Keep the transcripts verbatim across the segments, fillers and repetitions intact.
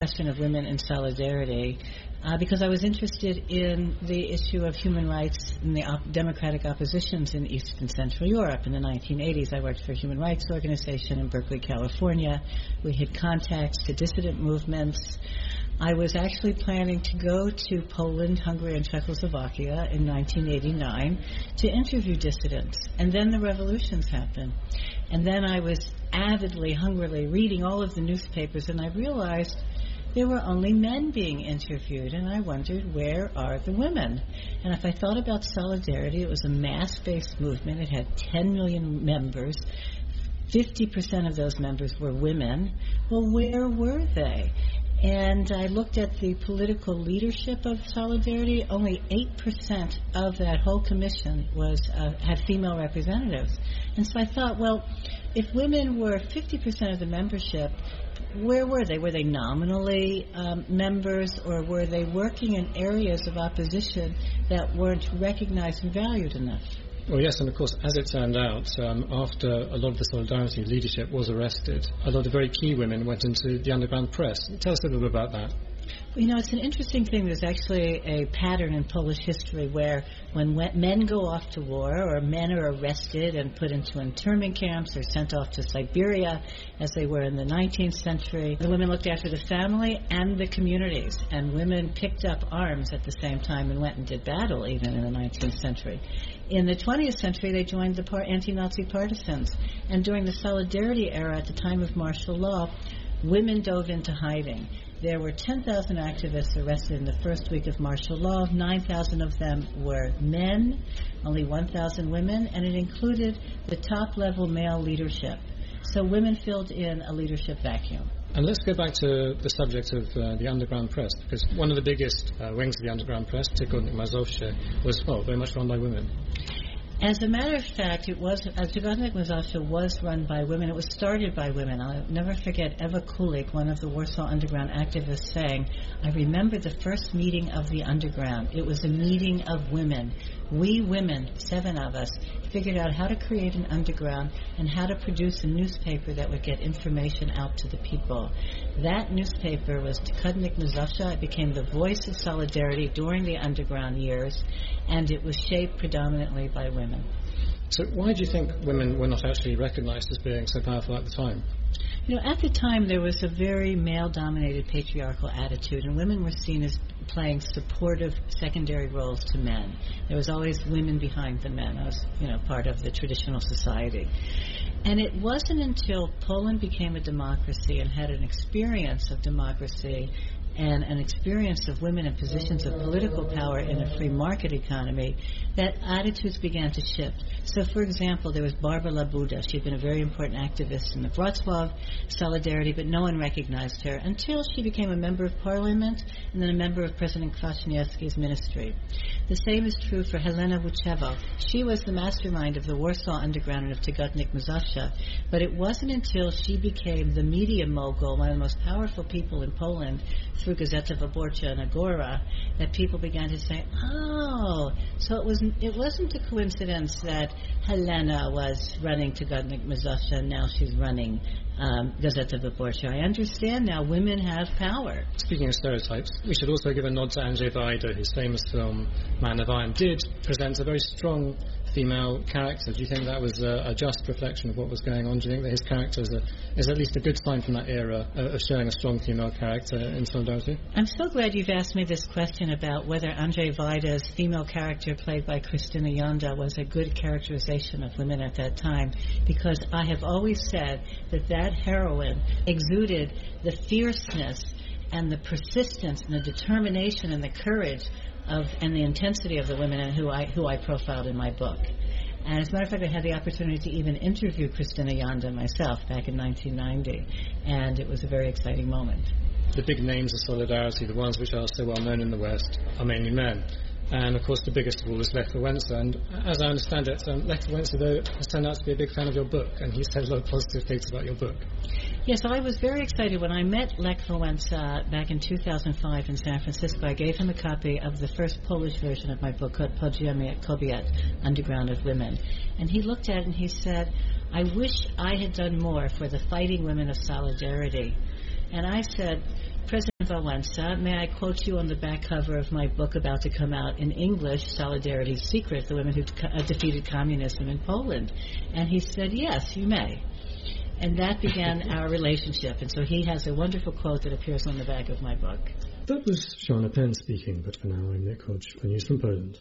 question of women in solidarity uh, because I was interested in the issue of human rights and the op- democratic oppositions in East and Central Europe. In the nineteen eighties, I worked for a human rights organization in Berkeley, California. We had contacts to dissident movements. I was actually planning to go to Poland, Hungary, and Czechoslovakia in nineteen eighty-nine to interview dissidents. And then the revolutions happened. And then I was avidly, hungrily reading all of the newspapers, and I realized there were only men being interviewed, and I wondered, where are the women? And if I thought about Solidarity, it was a mass-based movement. It had ten million members. fifty percent of those members were women. Well, where were they? And I looked at the political leadership of Solidarity. Only eight percent of that whole commission was uh, had female representatives. And so I thought, well, if women were fifty percent of the membership, where were they? Were they nominally um, members, or were they working in areas of opposition that weren't recognized and valued enough? Well, yes, and of course, as it turned out, um, after a lot of the Solidarity leadership was arrested, a lot of very key women went into the underground press. Tell us a little bit about that. Well, you know, it's an interesting thing. There's actually a pattern in Polish history where when men go off to war, or men are arrested and put into internment camps or sent off to Siberia, as they were in the nineteenth century, the women looked after the family and the communities, and women picked up arms at the same time and went and did battle even in the nineteenth century. In the twentieth century, they joined the par- anti-Nazi partisans, and during the Solidarity era at the time of martial law, women dove into hiding. There were ten thousand activists arrested in the first week of martial law. nine thousand of them were men, only one thousand women, and it included the top-level male leadership. So women filled in a leadership vacuum. And let's go back to the subject of uh, the underground press, because one of the biggest uh, wings of the underground press, Tygodnik Mazowsze, was, well, very much run by women. As a matter of fact, it was, uh, Tygodnik Mazowsze was run by women. It was started by women. I'll never forget Eva Kulik, one of the Warsaw Underground activists, saying, I remember the first meeting of the Underground. It was a meeting of women. We women, seven of us, figured out how to create an underground and how to produce a newspaper that would get information out to the people. That newspaper was Tygodnik Mazowsze. It became the voice of Solidarity during the underground years, and it was shaped predominantly by women. So why do you think women were not actually recognized as being so powerful at the time? You know, at the time there was a very male-dominated patriarchal attitude, and women were seen as playing supportive secondary roles to men. There was always women behind the men as, you know, part of the traditional society. And it wasn't until Poland became a democracy and had an experience of democracy and an experience of women in positions of political power in a free market economy that attitudes began to shift. So, for example, there was Barbara Labuda. She had been a very important activist in the Wrocław Solidarity, but no one recognized her until she became a member of parliament and then a member of President Kwaśniewski's ministry. The same is true for Helena Łuczewo. She was the mastermind of the Warsaw Underground and of Tygodnik Mazowsze, but it wasn't until she became the media mogul, one of the most powerful people in Poland, through Gazeta Wyborcza and Agora, that people began to say, oh, so it wasn't it wasn't a coincidence that Helena was running Tygodnik Mazowsze and now she's running um, Gazeta Wyborcza. I understand now women have power. Speaking of stereotypes, we should also give a nod to Andrzej Wajda, whose famous film Man of Iron did present a very strong female character. Do you think that was a, a just reflection of what was going on? Do you think that his character is, a, is at least a good sign from that era uh, of showing a strong female character in Solidarity? I'm so glad you've asked me this question about whether Andrzej Wajda's female character played by Krystyna Janda was a good characterization of women at that time, because I have always said that that heroine exuded the fierceness and the persistence and the determination and the courage of and the intensity of the women who I who I profiled in my book. And as a matter of fact, I had the opportunity to even interview Krystyna Janda myself back in nineteen ninety, and it was a very exciting moment. The big names of Solidarity, the ones which are so well known in the West, are mainly men. And, of course, the biggest of all is Lech Wałęsa. And as I understand it, um, Lech Wałęsa, though, has turned out to be a big fan of your book, and he's said a lot of positive things about your book. Yes, I was very excited when I met Lech Wałęsa back in two thousand five in San Francisco. I gave him a copy of the first Polish version of my book called Podziemie Kobiet, Underground of Women. And he looked at it and he said, I wish I had done more for the fighting women of Solidarity. And I said, President Wałęsa, may I quote you on the back cover of my book about to come out in English, Solidarity's Secret, the women who uh, defeated communism in Poland? And he said, yes, you may. And that began our relationship. And so he has a wonderful quote that appears on the back of my book. That was Shana Penn speaking, but for now I'm Nick Hodge for News from Poland.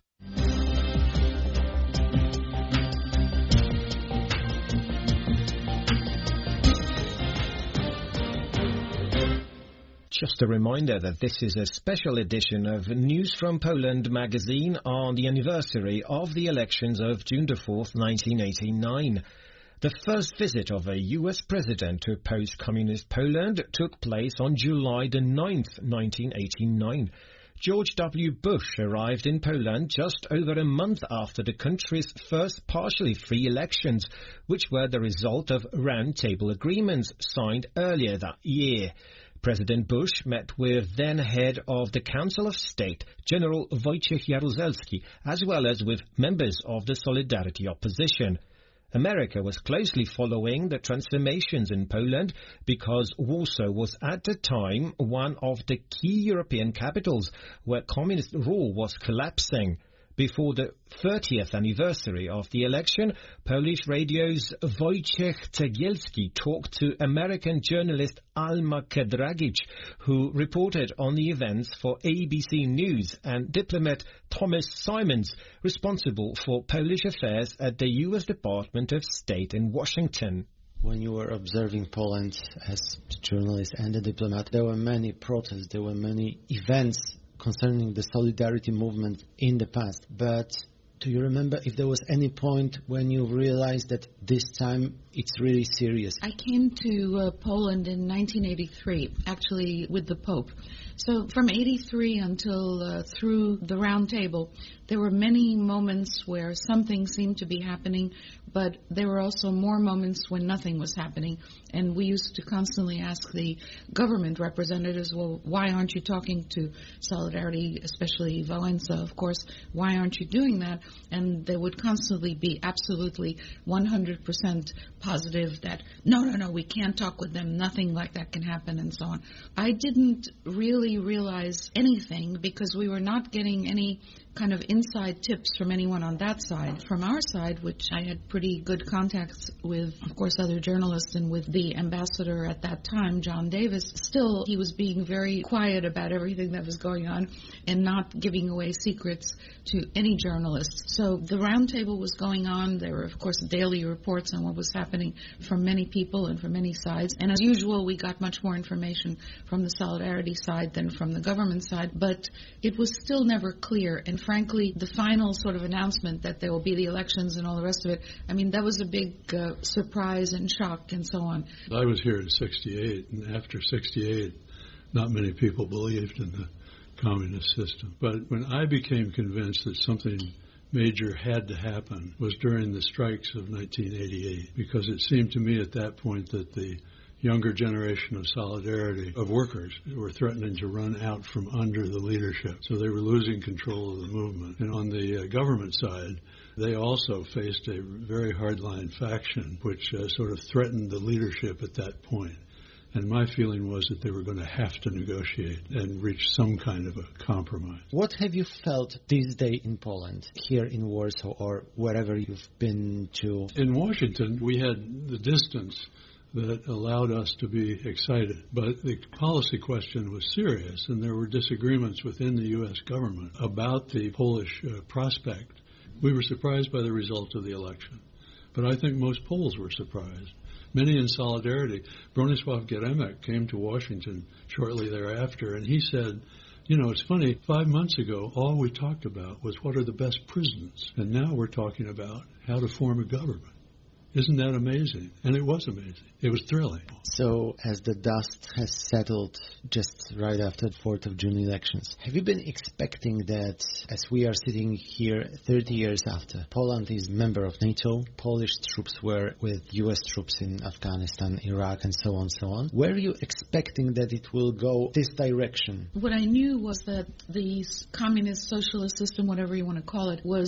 Just a reminder that this is a special edition of News from Poland magazine on the anniversary of the elections of June the fourth, nineteen eighty-nine. The first visit of a U S president to post-communist Poland took place on July the ninth, nineteen eighty-nine. George W. Bush arrived in Poland just over a month after the country's first partially free elections, which were the result of round-table agreements signed earlier that year. President Bush met with then head of the Council of State, General Wojciech Jaruzelski, as well as with members of the Solidarity opposition. America was closely following the transformations in Poland because Warsaw was at the time one of the key European capitals where communist rule was collapsing. Before the thirtieth anniversary of the election, Polish radio's Wojciech Cegielski talked to American journalist Alma Kedragic, who reported on the events for A B C News, and diplomat Thomas Simons, responsible for Polish affairs at the U S Department of State in Washington. When you were observing Poland as a journalist and a diplomat, there were many protests, there were many events concerning the Solidarity movement in the past. But do you remember if there was any point when you realized that this time it's really serious? I came to uh, Poland in nineteen eighty-three, actually with the Pope. So from eighty-three until uh, through the Round Table, there were many moments where something seemed to be happening, but there were also more moments when nothing was happening. And we used to constantly ask the government representatives, well, why aren't you talking to Solidarity, especially Wałęsa, of course, why aren't you doing that? And they would constantly be absolutely one hundred percent positive that, no, no, no, we can't talk with them, nothing like that can happen, and so on. I didn't really realize anything because we were not getting any kind of inside tips from anyone on that side. From our side, which I had pretty good contacts with, of course, other journalists and with the ambassador at that time, John Davis, still he was being very quiet about everything that was going on and not giving away secrets to any journalist. So the roundtable was going on. There were, of course, daily reports on what was happening from many people and from many sides. And as usual, we got much more information from the Solidarity side than from the government side. But it was still never clear. And frankly, the final sort of announcement that there will be the elections and all the rest of it, I mean, that was a big uh, surprise and shock and so on. I was here in sixty-eight, and after sixty-eight, not many people believed in the communist system. But when I became convinced that something major had to happen was during the strikes of nineteen eighty-eight, because it seemed to me at that point that the younger generation of Solidarity, of workers, were threatening to run out from under the leadership. So they were losing control of the movement. And on the uh, government side, they also faced a very hardline faction, which uh, sort of threatened the leadership at that point. And my feeling was that they were going to have to negotiate and reach some kind of a compromise. What have you felt this day in Poland, here in Warsaw or wherever you've been to? In Washington, we had the distance that allowed us to be excited. But the policy question was serious, and there were disagreements within the U S government about the Polish uh, prospect. We were surprised by the result of the election, but I think most Poles were surprised. Many in Solidarity. Bronisław Geremek came to Washington shortly thereafter, and he said, you know, it's funny, five months ago, all we talked about was what are the best prisons, and now we're talking about how to form a government. Isn't that amazing? And it was amazing. It was thrilling. So as the dust has settled just right after the fourth of June elections, have you been expecting that as we are sitting here thirty years after, Poland is a member of NATO, Polish troops were with U S troops in Afghanistan, Iraq, and so on, so on. Were you expecting that it will go this direction? What I knew was that the communist socialist system, whatever you want to call it, was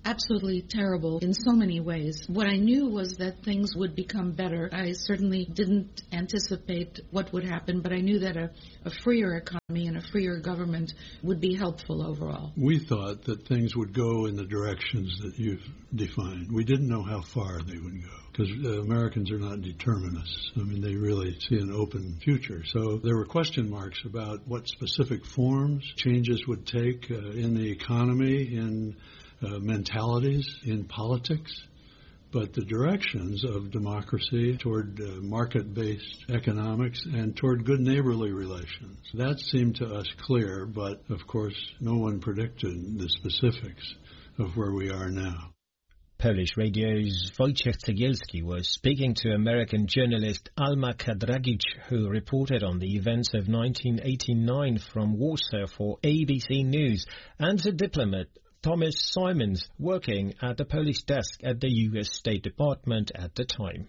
absolutely terrible in so many ways. What I knew was that things would become better. I certainly didn't anticipate what would happen, but I knew that a, a freer economy and a freer government would be helpful overall. We thought that things would go in the directions that you've defined. We didn't know how far they would go, because uh, Americans are not determinists. I mean, they really see an open future. So there were question marks about what specific forms changes would take uh, in the economy, in uh, mentalities, in politics. But the directions of democracy toward uh, market-based economics and toward good neighborly relations, that seemed to us clear, but of course no one predicted the specifics of where we are now. Polish Radio's Wojciech Cegielski was speaking to American journalist Alma Kadragic, who reported on the events of nineteen eighty-nine from Warsaw for A B C News, and to diplomat Thomas Simons, working at the Polish desk at the U S State Department at the time.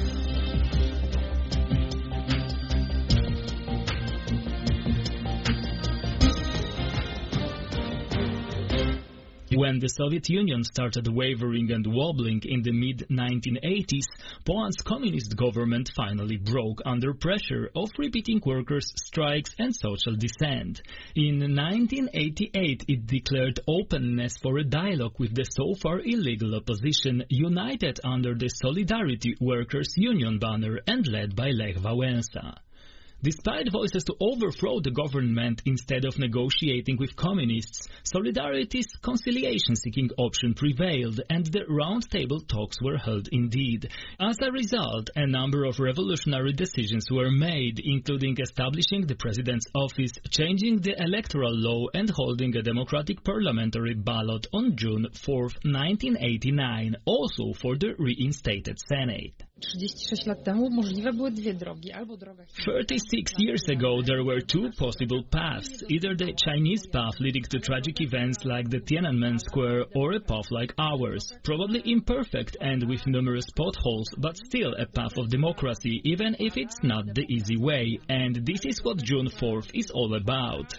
When the Soviet Union started wavering and wobbling in the mid nineteen eighties, Poland's communist government finally broke under pressure of repeating workers' strikes and social dissent. In nineteen eighty-eight, it declared openness for a dialogue with the so far illegal opposition, united under the Solidarity Workers' Union banner and led by Lech Wałęsa. Despite voices to overthrow the government instead of negotiating with communists, Solidarity's conciliation-seeking option prevailed, and the round-table talks were held indeed. As a result, a number of revolutionary decisions were made, including establishing the president's office, changing the electoral law, and holding a democratic parliamentary ballot on June fourth, nineteen eighty-nine, also for the reinstated Senate. thirty-six years ago, there were two possible paths, either the Chinese path leading to tragic events like the Tiananmen Square, or a path like ours, probably imperfect and with numerous potholes, but still a path of democracy, even if it's not the easy way, and this is what June fourth is all about.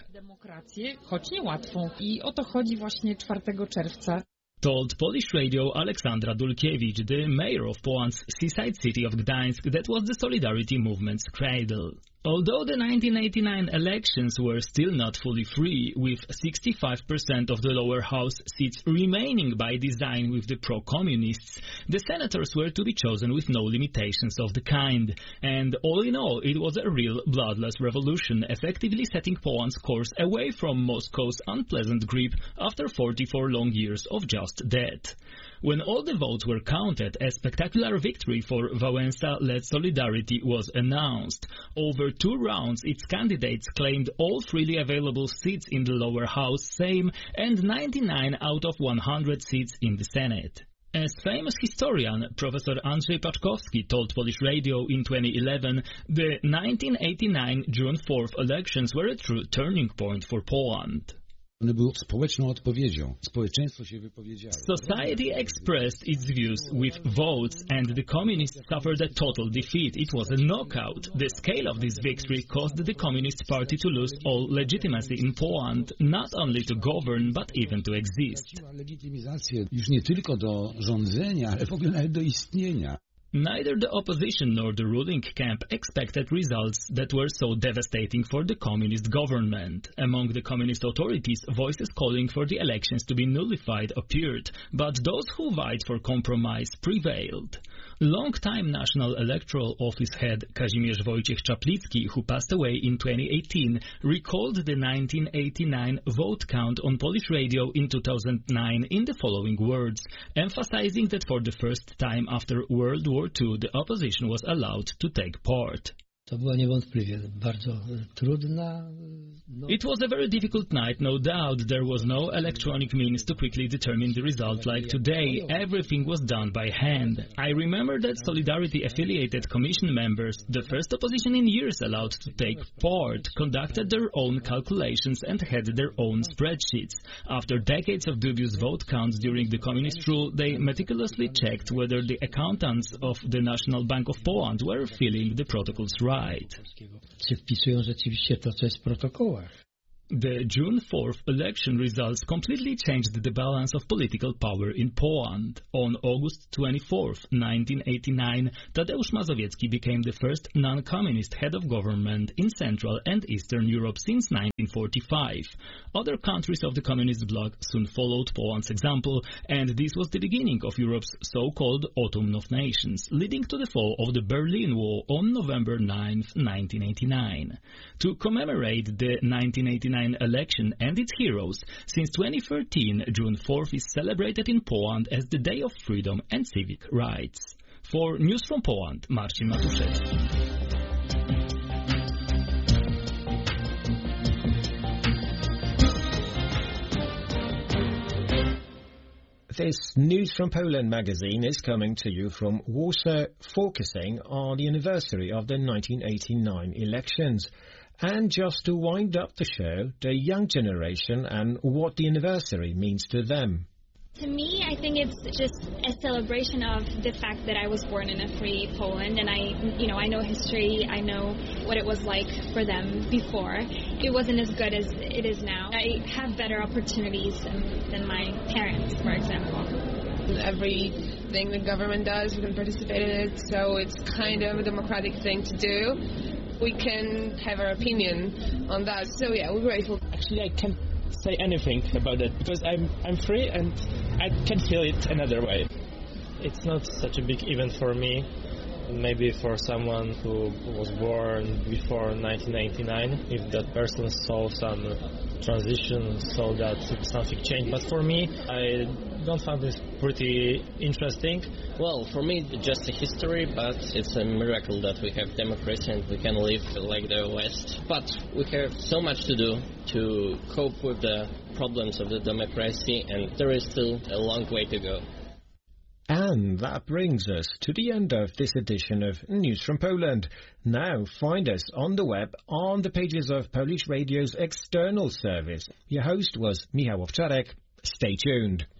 Told Polish radio Aleksandra Dulkiewicz, the mayor of Poland's seaside city of Gdańsk, that was the Solidarity movement's cradle. Although the nineteen eighty-nine elections were still not fully free, with sixty-five percent of the lower house seats remaining by design with the pro-communists, the senators were to be chosen with no limitations of the kind. And all in all, it was a real bloodless revolution, effectively setting Poland's course away from Moscow's unpleasant grip after forty-four long years of just death. When all the votes were counted, a spectacular victory for Wałęsa-led Solidarity was announced. Over two rounds, its candidates claimed all freely available seats in the lower house Sejm and ninety-nine out of one hundred seats in the Senate. As famous historian Professor Andrzej Paczkowski told Polish Radio in twenty eleven, the nineteen eighty-nine June fourth elections were a true turning point for Poland. Society expressed its views with votes, and the communists suffered a total defeat. It was a knockout. The scale of this victory caused the Communist Party to lose all legitimacy in Poland, not only to govern, but even to exist. Neither the opposition nor the ruling camp expected results that were so devastating for the communist government. Among the communist authorities, voices calling for the elections to be nullified appeared, but those who vied for compromise prevailed. Long-time National Electoral Office head Kazimierz Wojciech Czaplicki, who passed away in twenty eighteen, recalled the nineteen eighty-nine vote count on Polish radio in two thousand nine in the following words, emphasizing that for the first time after World War Two, the opposition was allowed to take part. To była niewątpliwie bardzo trudna. It was a very difficult night, no doubt. There was no electronic means to quickly determine the result like today. Everything was done by hand. I remember that Solidarity-affiliated commission members, the first opposition in years allowed to take part, conducted their own calculations and had their own spreadsheets. After decades of dubious vote counts during the communist rule, they meticulously checked whether the accountants of the National Bank of Poland were filling the protocols right. Czy wpisują rzeczywiście to, co jest w protokołach? The June fourth election results completely changed the balance of political power in Poland. On August twenty-fourth, nineteen eighty-nine, Tadeusz Mazowiecki became the first non-communist head of government in Central and Eastern Europe since nineteen forty-five. Other countries of the communist bloc soon followed Poland's example, and this was the beginning of Europe's so-called Autumn of Nations, leading to the fall of the Berlin Wall on November ninth, nineteen eighty-nine. To commemorate the nineteen eighty-nine election and its heroes, since twenty thirteen, June fourth is celebrated in Poland as the Day of Freedom and Civic Rights. For News from Poland, Marcin Matuszewski. This News from Poland magazine is coming to you from Warsaw, focusing on the anniversary of the nineteen eighty-nine elections. And just to wind up the show, the young generation and what the anniversary means to them. To me, I think it's just a celebration of the fact that I was born in a free Poland, and I, you know, I know history, I know what it was like for them before. It wasn't as good as it is now. I have better opportunities than, than my parents, for example. Everything the government does, we can participate in it, so it's kind of a democratic thing to do. We can have our opinion on that, so yeah, we're grateful. Actually, I can't say anything about it because I'm I'm free and I can feel it another way. It's not such a big event for me. Maybe for someone who was born before nineteen eighty-nine, if that person saw some transition, saw that something changed. But for me, I don't find this pretty interesting. Well, for me, it's just a history, but it's a miracle that we have democracy and we can live like the West. But we have so much to do to cope with the problems of the democracy, and there is still a long way to go. And that brings us to the end of this edition of News from Poland. Now find us on the web on the pages of Polish Radio's external service. Your host was Michał Owczarek. Stay tuned.